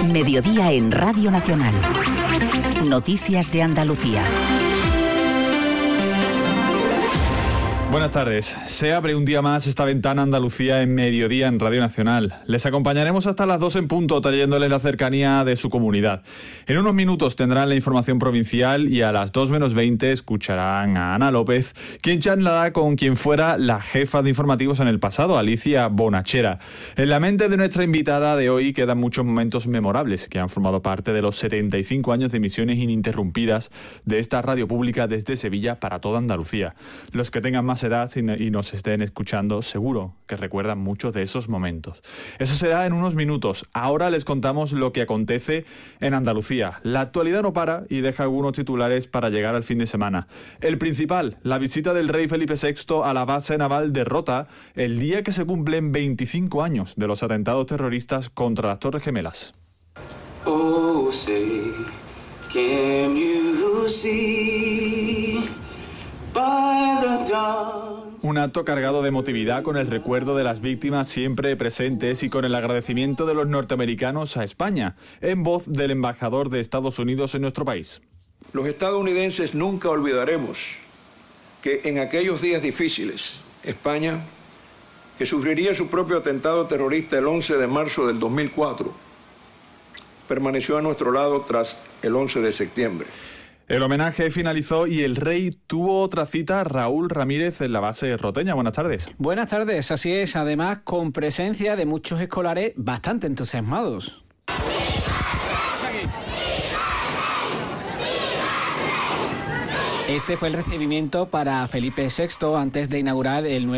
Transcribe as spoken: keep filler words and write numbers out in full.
Mediodía en Radio Nacional. Noticias de Andalucía. Buenas tardes. Se abre un día más esta ventana Andalucía en Mediodía en Radio Nacional. Les acompañaremos hasta las dos en punto, trayéndoles la cercanía de su comunidad. En unos minutos tendrán la información provincial y a las dos menos veinte escucharán a Ana López, quien charlará con quien fuera la jefa de informativos en el pasado, Alicia Bonachera. En la mente de nuestra invitada de hoy quedan muchos momentos memorables que han formado parte de los setenta y cinco años de emisiones ininterrumpidas de esta radio pública desde Sevilla para toda Andalucía. Los que tengan más edad y nos estén escuchando, seguro que recuerdan muchos de esos momentos. Eso será en unos minutos. Ahora les contamos lo que acontece en Andalucía. La actualidad no para y deja algunos titulares para llegar al fin de semana. El principal, la visita del rey Felipe sexto a la base naval de Rota, el día que se cumplen veinticinco años de los atentados terroristas contra las Torres Gemelas. Oh, say, can you see? Un acto cargado de emotividad con el recuerdo de las víctimas siempre presentes y con el agradecimiento de los norteamericanos a España, en voz del embajador de Estados Unidos en nuestro país. Los estadounidenses nunca olvidaremos que en aquellos días difíciles, España, que sufriría su propio atentado terrorista el once de marzo del dos mil cuatro, permaneció a nuestro lado tras el once de septiembre. El homenaje finalizó y el rey tuvo otra cita. Raúl Ramírez en la base roteña. Buenas tardes. Buenas tardes, así es. Además, con presencia de muchos escolares bastante entusiasmados. Este fue el recibimiento para Felipe sexto antes de inaugurar el nuevo